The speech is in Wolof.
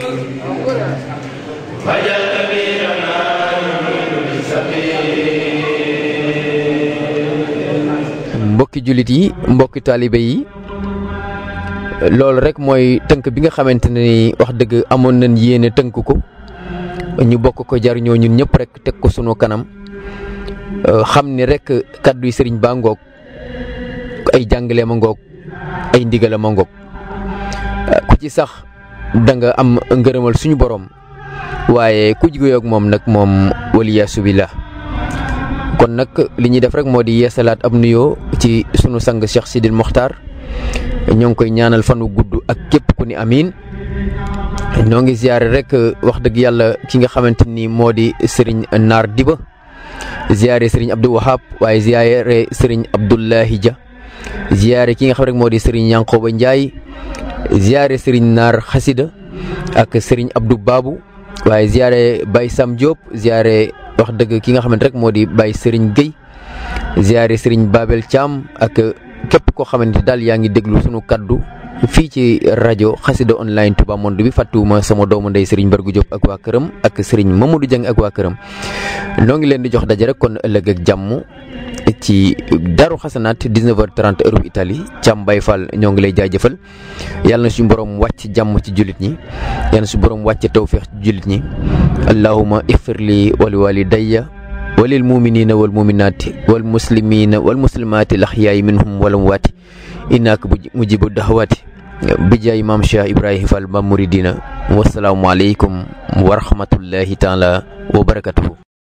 mbokki jullit yi mbokki taalibe yi loolu rek mooy tënk bi nga xamante ne ni wax dëgg amoon nañ yéene tënk ko ñu bokk ko jariñoo ñun ñëpp rek teg ko sunu kanam xam ni rek kàddu yi sëriñ baa ngoog ay jàngale ma ngoog ay ndigale ma ngoog ku ci sax da nga am ngërëmal suñu borom waaye ku jigéeyoog moom nag moom waliyaasu billah kon nag li ñuy def rek moo di yeesalaat ab nuyoo ci sunu sang Cheikh Sidil Mokhtar ñoo ngi koy ñaanal fan wu gudd ak képp ku ni amiin ñoo ngi ziare rek wax dëgg yàlla ki nga xamante ni moo di Serigne Naar Diba ziare Serigne Abdou Wahab waaye ziare Serigne Abdoulahi Dia ziare ki nga xam rek moo di Serigne Yankoba Ndiaye ziare Serigne Naar Xasida ak Serigne Abdou Babou waaye ziare Baye Sam Diop ziare wax dëgg ki nga xamante rek moo di Baye Serigne Gueye ziare Serigne Babel Thiam ak képp koo xamante daal yaa ngi déglu sunu kaddu fii ci rajo Xasida online Touba Monde bi fàttuwuma sama doomu ndey Serigne Bargu Diop ak waa këram ak Serigne Mamadou Dieng ak waa këram noo ngi leen di jox daje rek kon ëllëg ak jàmm ci Daaru Xasanaat 19h30 heure bu Italie Thiam Baye Fall ñoo ngi lay jaajëfal yàlla na suñu borom wàcc jàmm ci jullit ñi yàlla na suñu borom wàcc tawféex ci jullit ñi allahumma ighfir li wa li walidayya wa lil muminina wal muminati wal muslimina wal muslimati al ahyaai minhum wal amwaati innaka mujibu dahwaati bijaay maam Cheikh Ibrahima Fall ba muridina wasalaamu aleykum wa rahmatullahi taala wa barakatuhu